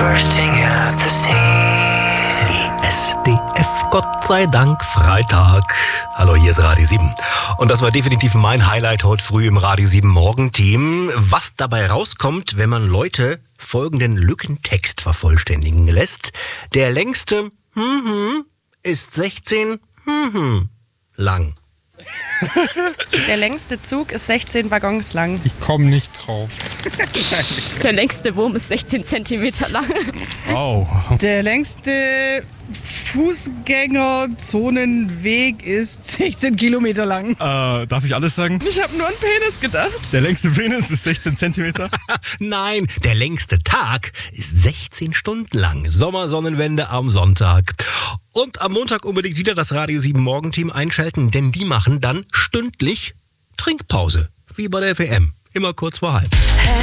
bursting at the seams. ESDF, Gott sei Dank, Freitag. Hallo, hier ist Radio 7. Und das war definitiv mein Highlight heute früh im Radio 7 Morgenteam. Was dabei rauskommt, wenn man Leute folgenden Lückentext vervollständigen lässt. Der längste ist 16 lang. Der längste Zug ist 16 Waggons lang. Ich komme nicht drauf. Der längste Wurm ist 16 Zentimeter lang. Oh. Der längste Fußgängerzonenweg ist 16 Kilometer lang. Darf ich alles sagen? Ich habe nur an Penis gedacht. Der längste Penis ist 16 Zentimeter. Nein, der längste Tag ist 16 Stunden lang. Sommersonnenwende am Sonntag. Und am Montag unbedingt wieder das Radio 7 Morgenteam einschalten, denn die machen dann stündlich Trinkpause. Wie bei der WM. Immer kurz vor halb.